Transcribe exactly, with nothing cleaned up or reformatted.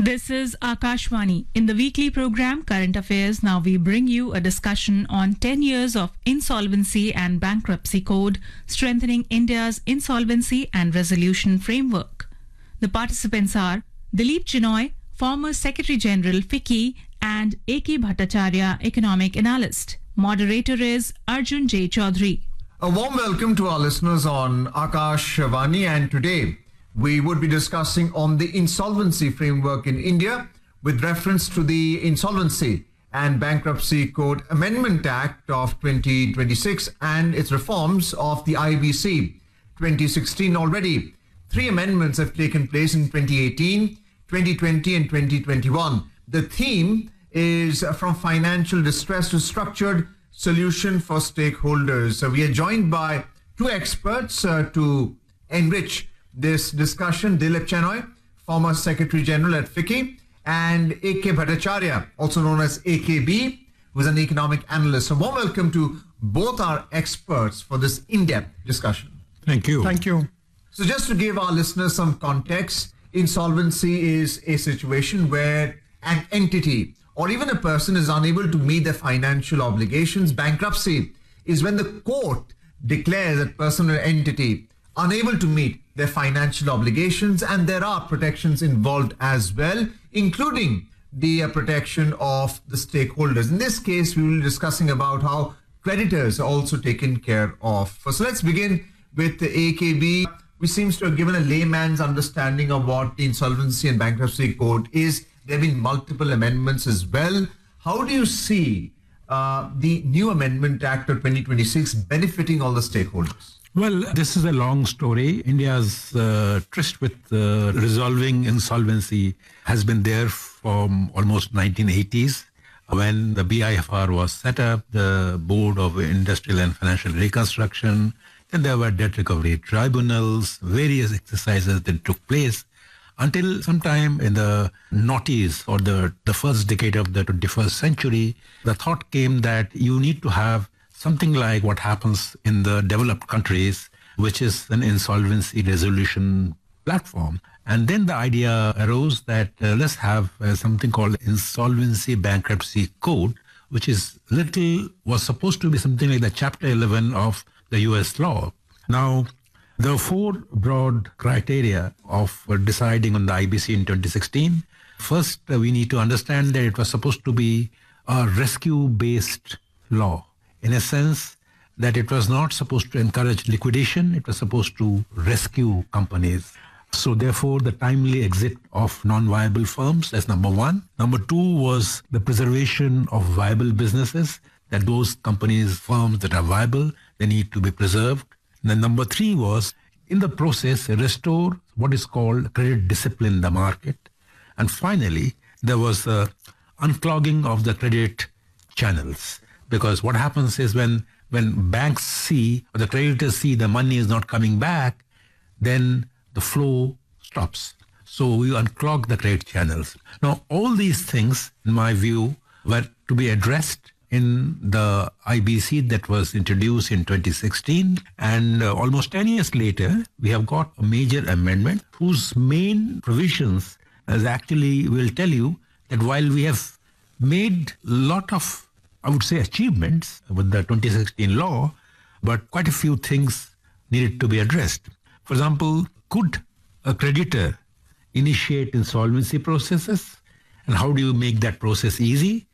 This is Akashvani. In the weekly program Current Affairs, now we bring you a discussion on ten years of Insolvency and Bankruptcy Code, strengthening India's insolvency and resolution framework. The participants are Dilip Chinoy, former Secretary General FICCI, and A K Bhattacharya, economic analyst. Moderator is Arjun J. Chaudhary. A warm welcome to our listeners on Akashvani, and today we would be discussing on the insolvency framework in India with reference to the Insolvency and Bankruptcy Code Amendment Act of twenty twenty-six and its reforms of the I B C twenty sixteen. Already, three amendments have taken place in twenty eighteen, twenty twenty and twenty twenty-one. The theme is from financial distress to structured solution for stakeholders. So we are joined by two experts uh, to enrich this discussion: Dilip Chinoy, former Secretary General at FICCI, and A K Bhattacharya, also known as A K B, who is an economic analyst. So warm welcome to both our experts for this in-depth discussion. Thank you. Thank you. So just to give our listeners some context, insolvency is a situation where an entity or even a person is unable to meet their financial obligations. Bankruptcy is when the court declares that person or entity unable to meet their financial obligations, and there are protections involved as well, including the uh, protection of the stakeholders. In this case, we will be discussing about how creditors are also taken care of. So let's begin with the A K B, which seems to have given a layman's understanding of what the Insolvency and Bankruptcy Code is. There have been multiple amendments as well. How do you see uh, the new Amendment Act of twenty twenty-six benefiting all the stakeholders? Well, this is a long story. India's uh, tryst with uh, resolving insolvency has been there from almost nineteen eighties. When the B I F R was set up, the Board of Industrial and Financial Reconstruction, then there were debt recovery tribunals, various exercises that took place until sometime in the noughties or the, the first decade of the twenty-first century, the thought came that you need to have something like what happens in the developed countries, which is an insolvency resolution platform. And then the idea arose that uh, let's have uh, something called Insolvency Bankruptcy Code, which is little, was supposed to be something like the Chapter eleven of the U S law. Now, there are four broad criteria of uh, deciding on the I B C in twenty sixteen. First, uh, we need to understand that it was supposed to be a rescue-based law, in a sense that it was not supposed to encourage liquidation, it was supposed to rescue companies. So therefore, the timely exit of non-viable firms, that's number one. Number two was the preservation of viable businesses, that those companies, firms that are viable, they need to be preserved. And then number three was, in the process, restore what is called credit discipline in the market. And finally, there was the unclogging of the credit channels. Because what happens is when, when banks see, or the creditors see the money is not coming back, then the flow stops. So we unclog the credit channels. Now, all these things, in my view, were to be addressed in the I B C that was introduced in twenty sixteen. And uh, almost ten years later, we have got a major amendment whose main provisions is actually will tell you that while we have made a lot of, I would say, achievements with the twenty sixteen law, but quite a few things needed to be addressed. For example, could a creditor initiate insolvency processes? And how do you make that process easy?